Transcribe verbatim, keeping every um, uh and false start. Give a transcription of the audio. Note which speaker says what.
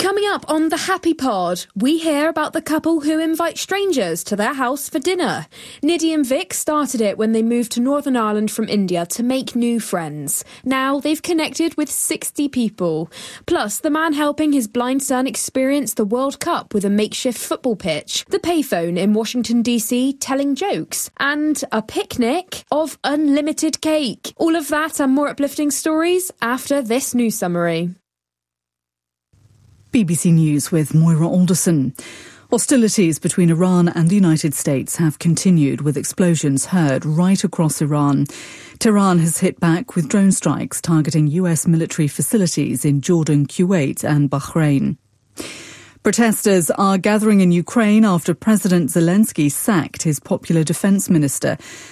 Speaker 1: Coming up on the Happy Pod, we hear about the couple who invite strangers to their house for dinner. Nidhi and Vic started it when they moved to Northern Ireland from India to make new friends. Now they've connected with sixty people. Plus, the man helping his blind son experience the World Cup with a makeshift football pitch, the payphone in Washington D C telling jokes, and a picnic of unlimited cake. All of that and more uplifting stories after this news summary.
Speaker 2: B B C News with Moira Alderson. Hostilities between Iran and the United States have continued, with explosions heard right across Iran. Tehran has hit back with drone strikes targeting U S military facilities in Jordan, Kuwait and Bahrain. Protesters are gathering in Ukraine after President Zelensky sacked his popular defence minister.